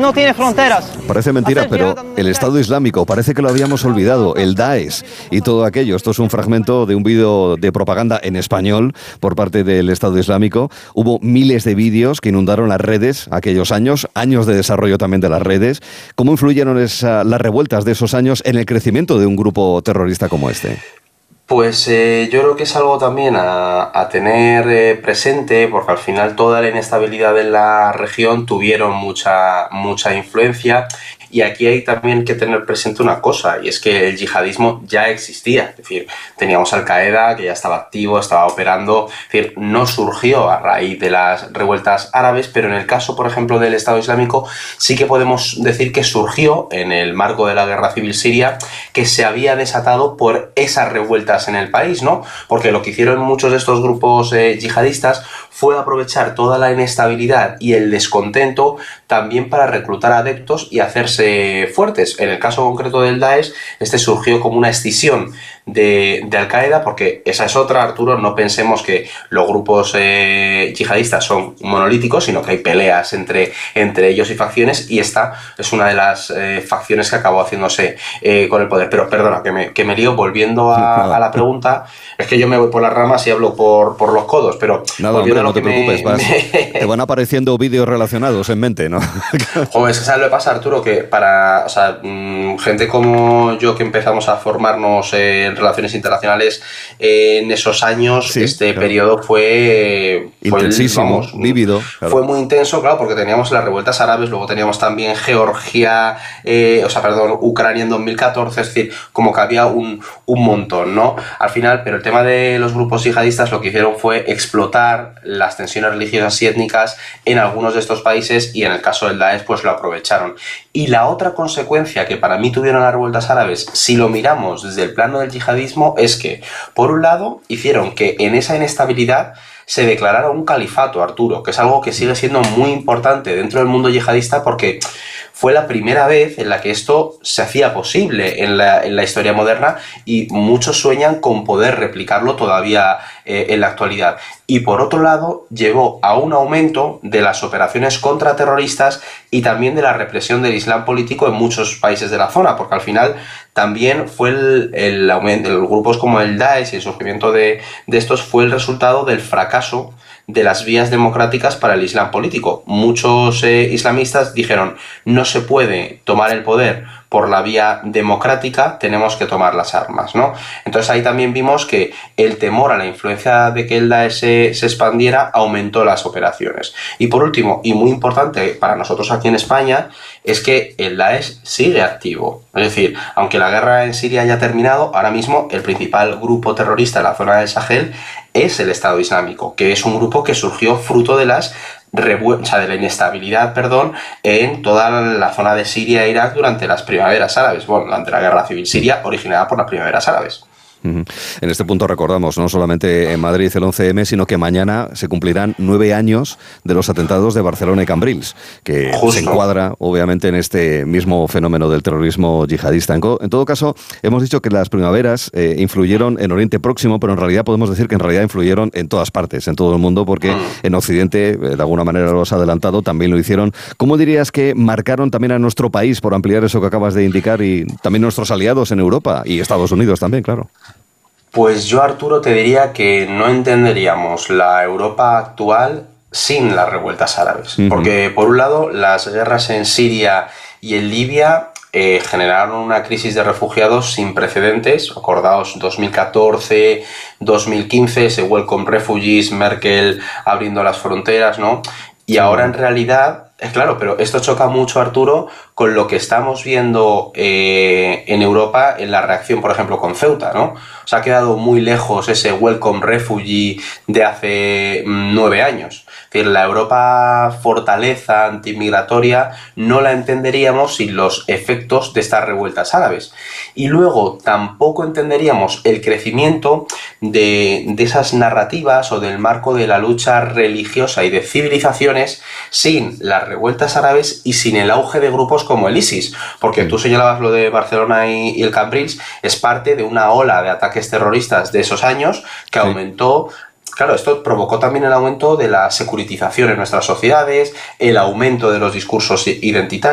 no tiene fronteras. Parece mentira, pero el Estado Islámico, parece que lo habíamos olvidado, el Daesh y todo aquello. Esto es un fragmento de un vídeo de propaganda en español por parte del Estado Islámico. Hubo miles de vídeos que inundaron las redes aquellos años de desarrollo también de las redes. ¿Cómo influyeron las revueltas de esos años en el crecimiento de un grupo terrorista como este? Pues yo creo que es algo también a tener presente, porque al final toda la inestabilidad en la región tuvieron mucha influencia. Y aquí hay también que tener presente una cosa, y es que el yihadismo ya existía. Es decir, teníamos Al-Qaeda, que ya estaba activo, estaba operando. Es decir, no surgió a raíz de las revueltas árabes, pero en el caso, por ejemplo, del Estado Islámico, sí que podemos decir que surgió en el marco de la guerra civil siria, que se había desatado por esas revueltas en el país, ¿no? Porque lo que hicieron muchos de estos grupos yihadistas fue aprovechar toda la inestabilidad y el descontento también para reclutar adeptos y hacerse fuertes. En el caso concreto del Daesh, este surgió como una escisión de Al-Qaeda, porque esa es otra, Arturo, no pensemos que los grupos yihadistas son monolíticos, sino que hay peleas entre ellos y facciones, y esta es una de las facciones que acabó haciéndose con el poder. Pero perdona, que me lío, volviendo a la pregunta, es que yo me voy por las ramas y hablo por los codos, pero nada, hombre, no te preocupes, te van apareciendo vídeos relacionados en mente, ¿no? Joder, es que ¿sabes lo que pasa, Arturo? Que para gente como yo, que empezamos a formarnos en relaciones internacionales en esos años, sí, este claro, periodo fue intensísimo, vívido. Claro. Fue muy intenso, claro, porque teníamos las revueltas árabes, luego teníamos también Georgia, Ucrania en 2014, es decir, como que había un montón, ¿no? Al final, pero el tema de los grupos yihadistas lo que hicieron fue explotar las tensiones religiosas y étnicas en algunos de estos países, y en el caso del Daesh pues lo aprovecharon. Y la otra consecuencia que para mí tuvieron las revueltas árabes, si lo miramos desde el plano del yihadismo, es que, por un lado, hicieron que en esa inestabilidad se declarara un califato, Arturo, que es algo que sigue siendo muy importante dentro del mundo yihadista, porque fue la primera vez en la que esto se hacía posible en la historia moderna, y muchos sueñan con poder replicarlo todavía en la actualidad. Y por otro lado, llevó a un aumento de las operaciones contraterroristas y también de la represión del Islam político en muchos países de la zona, porque al final también fue el aumento de grupos como el Daesh, y el surgimiento de estos fue el resultado del fracaso de las vías democráticas para el Islam político. Muchos islamistas dijeron: no se puede tomar el poder por la vía democrática, tenemos que tomar las armas, ¿no? Entonces ahí también vimos que el temor a la influencia de que el Daesh se expandiera aumentó las operaciones. Y por último, y muy importante para nosotros aquí en España, es que el Daesh sigue activo. Es decir, aunque la guerra en Siria haya terminado, ahora mismo el principal grupo terrorista en la zona del Sahel es el Estado Islámico, que es un grupo que surgió fruto de de la inestabilidad, en toda la zona de Siria e Irak durante las primaveras árabes, durante la guerra civil siria originada por las primaveras árabes. En este punto recordamos, no solamente en Madrid el 11M, sino que mañana se cumplirán 9 años de los atentados de Barcelona y Cambrils, que se encuadra obviamente en este mismo fenómeno del terrorismo yihadista. En todo caso, hemos dicho que las primaveras influyeron en Oriente Próximo, pero en realidad podemos decir que en realidad influyeron en todas partes, en todo el mundo, porque en Occidente, de alguna manera lo has adelantado, también lo hicieron. ¿Cómo dirías que marcaron también a nuestro país, por ampliar eso que acabas de indicar, y también nuestros aliados en Europa y Estados Unidos también, claro? Pues yo, Arturo, te diría que no entenderíamos la Europa actual sin las revueltas árabes. Porque, por un lado, las guerras en Siria y en Libia generaron una crisis de refugiados sin precedentes. Acordaos, 2014, 2015, ese Welcome Refugees, Merkel abriendo las fronteras, ¿no? Y ahora, en realidad, claro, pero esto choca mucho, Arturo, con lo que estamos viendo en Europa en la reacción, por ejemplo, con Ceuta, ¿no? O sea, ha quedado muy lejos ese Welcome Refugee de hace 9 años. Es decir, la Europa fortaleza antimigratoria no la entenderíamos sin los efectos de estas revueltas árabes. Y luego tampoco entenderíamos el crecimiento de esas narrativas o del marco de la lucha religiosa y de civilizaciones sin las revueltas árabes y sin el auge de grupos como el ISIS. Porque tú señalabas lo de Barcelona y el Cambrils, es parte de una ola de ataques terroristas de esos años que aumentó. Claro, esto provocó también el aumento de la securitización en nuestras sociedades, el aumento de los discursos identitarios.